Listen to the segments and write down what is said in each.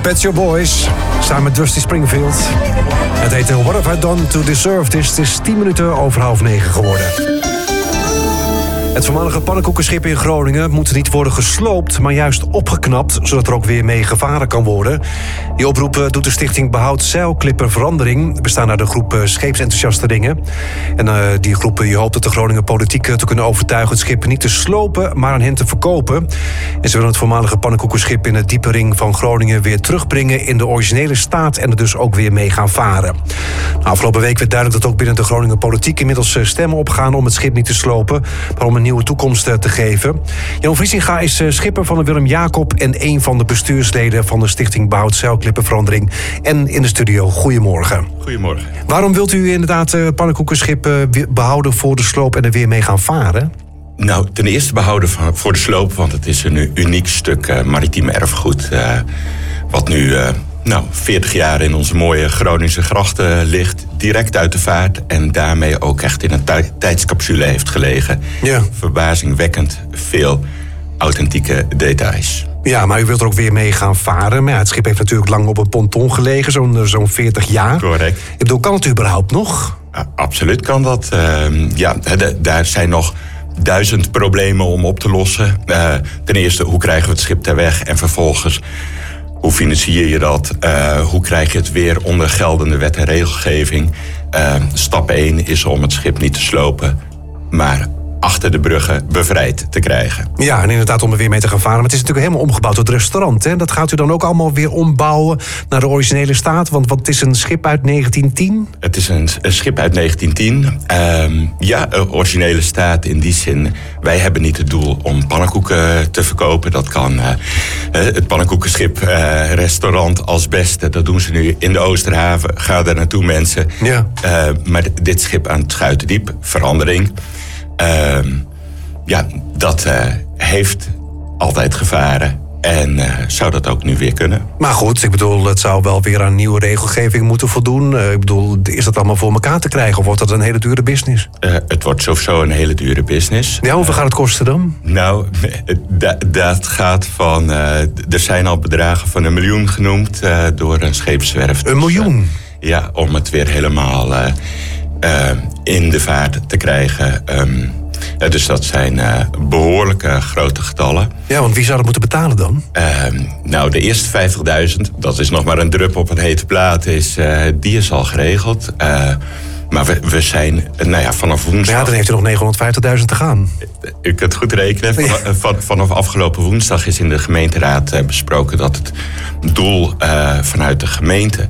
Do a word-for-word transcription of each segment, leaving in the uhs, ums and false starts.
Pet Shop Boys, samen met Dusty Springfield. Het heet What Have I Done to Deserve This? Het is tien minuten over half negen geworden. Het voormalige pannenkoekenschip in Groningen moet niet worden gesloopt, maar juist opgeknapt, zodat er ook weer mee gevaren kan worden. Die oproep doet de stichting Behoud Zeilklipper Verandering, bestaan uit een groep scheepsenthousiastelingen. En uh, die groep die hoopt dat de Groninger politiek te kunnen overtuigen het schip niet te slopen, maar aan hen te verkopen. En ze willen het voormalige pannenkoekenschip in de diepe ring van Groningen weer terugbrengen in de originele staat en er dus ook weer mee gaan varen. Nou, afgelopen week werd duidelijk dat ook binnen de Groninger politiek inmiddels stemmen opgaan om het schip niet te slopen, maar om een nieuwe toekomst te geven. Jan Vriesinga is schipper van de Willem Jacob en een van de bestuursleden van de stichting Behoud Zeilklipper Verandering. En in de studio, goedemorgen. Goedemorgen. Waarom wilt u inderdaad het pannenkoekenschip behouden voor de sloop en er weer mee gaan varen? Nou, ten eerste behouden voor de sloop, want het is een uniek stuk uh, maritiem erfgoed. Uh, wat nu uh, nou, veertig jaar in onze mooie Groningse grachten ligt. Direct uit de vaart en daarmee ook echt in een t- tijdscapsule heeft gelegen. Ja. Verbazingwekkend veel authentieke details. Ja, maar u wilt er ook weer mee gaan varen. Maar ja, het schip heeft natuurlijk lang op een ponton gelegen, zo'n, zo'n veertig jaar. Correct. Ik bedoel, kan het überhaupt nog? Uh, absoluut kan dat. Uh, ja, d- daar zijn nog duizend problemen om op te lossen. Uh, ten eerste, hoe krijgen we het schip ter weg? En vervolgens, hoe financier je dat? Uh, hoe krijg je het weer onder geldende wet en regelgeving? Uh, stap één is om het schip niet te slopen, maar achter de bruggen bevrijd te krijgen. Ja, en inderdaad om er weer mee te gaan varen. Maar het is natuurlijk helemaal omgebouwd tot restaurant. Hè? Dat gaat u dan ook allemaal weer ombouwen naar de originele staat? Want, want het is een schip uit negentien tien? Het is een, een schip uit negentien tien. Um, ja, originele staat in die zin. Wij hebben niet het doel om pannenkoeken te verkopen. Dat kan uh, het pannenkoekenschip uh, restaurant als beste. Dat doen ze nu in de Oosterhaven. Ga daar naartoe, mensen. Ja. Uh, maar dit schip aan het Schuitendiep, verandering. Uh, ja, dat uh, heeft altijd gevaren en uh, zou dat ook nu weer kunnen. Maar goed, ik bedoel, het zou wel weer aan nieuwe regelgeving moeten voldoen. Uh, ik bedoel, is dat allemaal voor elkaar te krijgen of wordt dat een hele dure business? Uh, het wordt sowieso een hele dure business. Ja, hoeveel uh, gaat het kosten dan? Nou, d- dat gaat van, uh, er zijn al bedragen van een miljoen genoemd uh, door een scheepswerf. Een miljoen? Dus, uh, ja, om het weer helemaal Uh, Uh, in de vaart te krijgen. Um, uh, dus dat zijn uh, behoorlijke grote getallen. Ja, want wie zou dat moeten betalen dan? Uh, nou, de eerste vijftigduizend, dat is nog maar een drup op een hete plaat, is, uh, die is al geregeld. Uh, maar we, we zijn, nou ja, vanaf woensdag. Ja, dan heeft u nog negenhonderdvijftigduizend te gaan. U kunt goed rekenen. Van, ja. van, vanaf afgelopen woensdag is in de gemeenteraad uh, besproken dat het doel uh, vanuit de gemeente,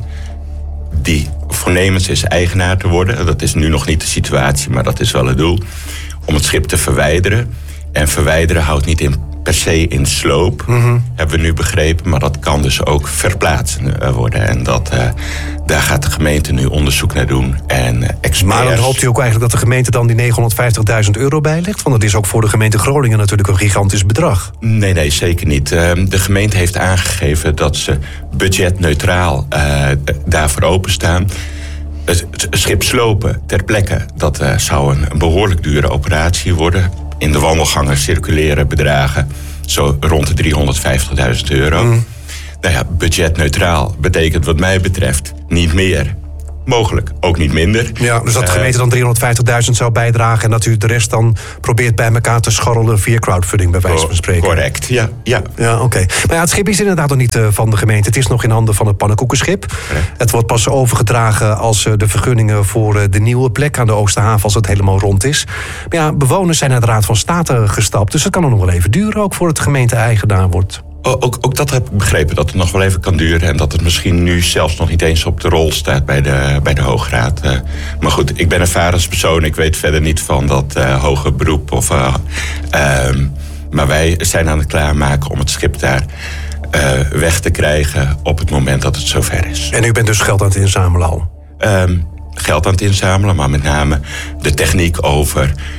die voornemens is eigenaar te worden. Dat is nu nog niet de situatie, maar dat is wel het doel. Om het schip te verwijderen. En verwijderen houdt niet in per se in sloop. Mm-hmm. Hebben we nu begrepen. Maar dat kan dus ook verplaatsen worden. En dat, uh, daar gaat de gemeente nu onderzoek naar doen. En uh, experts. Maar dan hoopt u ook eigenlijk dat de gemeente dan die negenhonderdvijftigduizend euro bijlegt? Want dat is ook voor de gemeente Groningen natuurlijk een gigantisch bedrag. Nee, nee, zeker niet. Uh, de gemeente heeft aangegeven dat ze budgetneutraal uh, daarvoor openstaan. Het, het schip slopen ter plekke, dat uh, zou een, een behoorlijk dure operatie worden. In de wandelgangen circuleren bedragen zo rond de driehonderdvijftigduizend euro. Mm. Nou ja, budgetneutraal betekent wat mij betreft niet meer. Mogelijk, ook niet minder. Ja, dus dat de gemeente dan driehonderdvijftigduizend zou bijdragen en dat u de rest dan probeert bij elkaar te scharrelen via crowdfunding, bij wijze van spreken. Correct, ja. Ja, ja oké. Okay. Maar ja, het schip is inderdaad nog niet uh, van de gemeente. Het is nog in handen van het pannenkoekenschip. Correct. Het wordt pas overgedragen als uh, de vergunningen voor uh, de nieuwe plek aan de Oosterhaven, als het helemaal rond is. Maar ja, bewoners zijn naar de Raad van State gestapt, dus het kan nog wel even duren ook voor het gemeente-eigenaar wordt. Ook, ook dat heb ik begrepen, dat het nog wel even kan duren en dat het misschien nu zelfs nog niet eens op de rol staat bij de, bij de Hoge Raad. Uh, maar goed, ik ben een varenspersoon, ik weet verder niet van dat uh, hoger beroep. Of, uh, uh, maar wij zijn aan het klaarmaken om het schip daar uh, weg te krijgen op het moment dat het zover is. En u bent dus geld aan het inzamelen al? Um, geld aan het inzamelen, maar met name de techniek over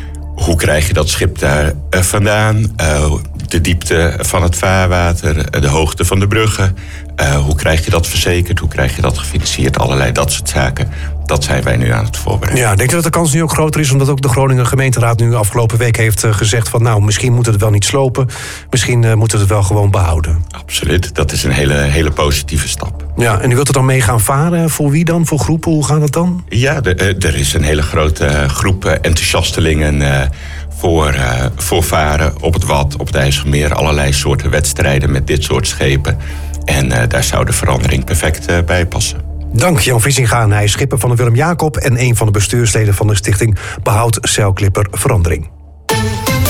hoe krijg je dat schip daar uh, vandaan? Uh, de diepte van het vaarwater, de hoogte van de bruggen. Uh, hoe krijg je dat verzekerd? Hoe krijg je dat gefinancierd? Allerlei dat soort zaken. Dat zijn wij nu aan het voorbereiden. Ja, denk je dat de kans nu ook groter is, omdat ook de Groninger gemeenteraad nu afgelopen week heeft gezegd van nou, misschien moeten we het wel niet slopen, misschien uh, moeten we het wel gewoon behouden? Absoluut, dat is een hele, hele positieve stap. Ja, en u wilt er dan mee gaan varen? Voor wie dan? Voor groepen? Hoe gaat dat dan? Ja, de, er is een hele grote groep enthousiastelingen uh, voor, uh, voor varen op het Wad, op het IJsselmeer. Allerlei soorten wedstrijden met dit soort schepen. En uh, daar zou de verandering perfect uh, bij passen. Dank Jan Vissinga. Hij is schipper van de Willem Jacob en een van de bestuursleden van de stichting Behoud Zeilclipper Verandering.